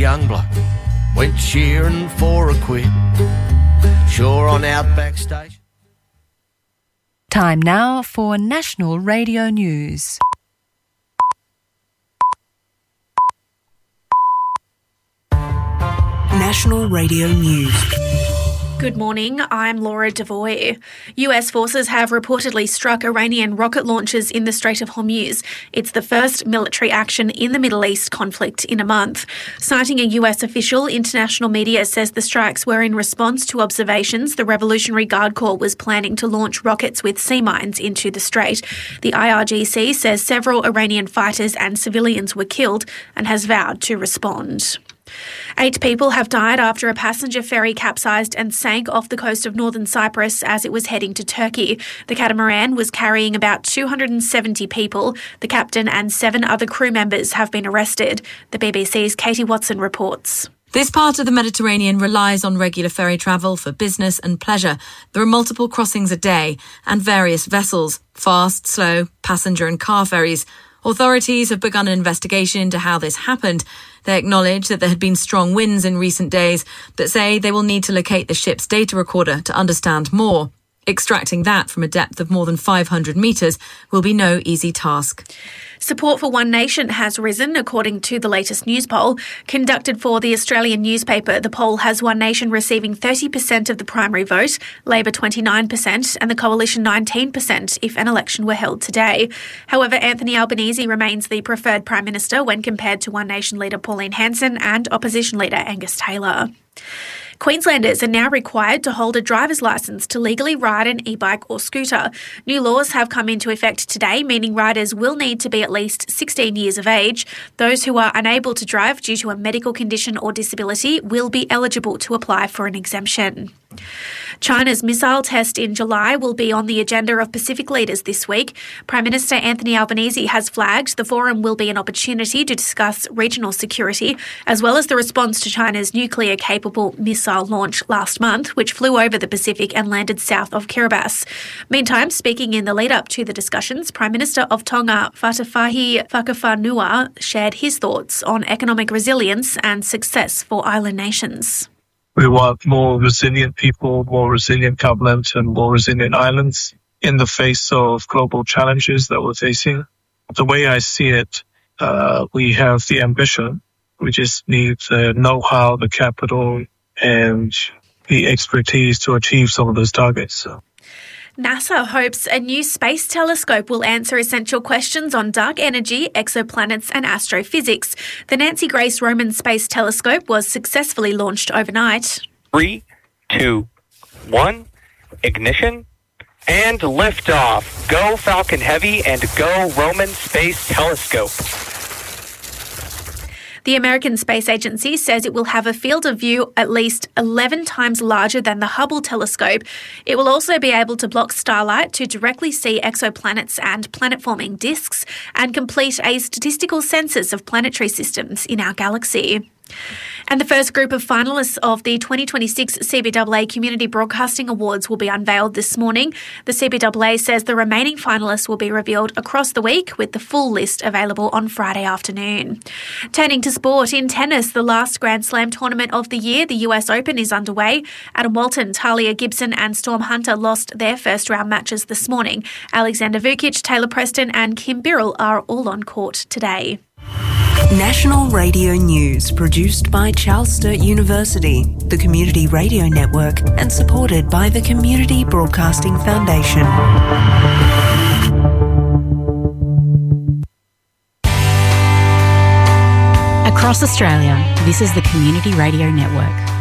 young bloke went cheering for a quid. Sure on Outback Station. Time now for National Radio News. National Radio News. Good morning, I'm Laura Devoy. US forces have reportedly struck Iranian rocket launches in the Strait of Hormuz. It's the first military action in the Middle East conflict in a month. Citing a US official, international media says the strikes were in response to observations the Revolutionary Guard Corps was planning to launch rockets with sea mines into the strait. The IRGC says several Iranian fighters and civilians were killed and has vowed to respond. 8 people have died after a passenger ferry capsized and sank off the coast of northern Cyprus as it was heading to Turkey. The catamaran was carrying about 270 people. The captain and 7 other crew members have been arrested. The BBC's Katie Watson reports. This part of the Mediterranean relies on regular ferry travel for business and pleasure. There are multiple crossings a day and various vessels, fast, slow, passenger and car ferries. Authorities have begun an investigation into how this happened. They acknowledge that there had been strong winds in recent days, but say they will need to locate the ship's data recorder to understand more. Extracting that from a depth of more than 500 metres will be no easy task. Support for One Nation has risen, according to the latest news poll. Conducted for the Australian newspaper, the poll has One Nation receiving 30% of the primary vote, Labor 29% and the Coalition 19% if an election were held today. However, Anthony Albanese remains the preferred Prime Minister when compared to One Nation leader Pauline Hanson and Opposition leader Angus Taylor. Queenslanders are now required to hold a driver's licence to legally ride an e-bike or scooter. New laws have come into effect today, meaning riders will need to be at least 16 years of age. Those who are unable to drive due to a medical condition or disability will be eligible to apply for an exemption. China's missile test in July will be on the agenda of Pacific leaders this week. Prime Minister Anthony Albanese has flagged the forum will be an opportunity to discuss regional security, as well as the response to China's nuclear-capable missile launch last month, which flew over the Pacific and landed south of Kiribati. Meantime, speaking in the lead-up to the discussions, Prime Minister of Tonga, Fatafahi Whakawhanua, shared his thoughts on economic resilience and success for island nations. We want more resilient people, more resilient government, and more resilient islands in the face of global challenges that we're facing. The way I see it, we have the ambition. We just need the know-how, the capital, and the expertise to achieve some of those targets. NASA hopes a new space telescope will answer essential questions on dark energy, exoplanets and astrophysics. The Nancy Grace Roman Space Telescope was successfully launched overnight. 3, 2, 1, ignition, and liftoff. Go Falcon Heavy and go Roman Space Telescope. The American Space Agency says it will have a field of view at least 11 times larger than the Hubble telescope. It will also be able to block starlight to directly see exoplanets and planet-forming disks and complete a statistical census of planetary systems in our galaxy. And the first group of finalists of the 2026 CBAA Community Broadcasting Awards will be unveiled this morning. The CBAA says the remaining finalists will be revealed across the week, with the full list available on Friday afternoon. Turning to sport, in tennis, the last Grand Slam tournament of the year, the US Open, is underway. Adam Walton, Talia Gibson and Storm Hunter lost their first round matches this morning. Alexander Vukic, Taylor Preston and Kim Birrell are all on court today. National Radio News, produced by Charles Sturt University, the Community Radio Network, and supported by the Community Broadcasting Foundation. Across Australia, this is the Community Radio Network.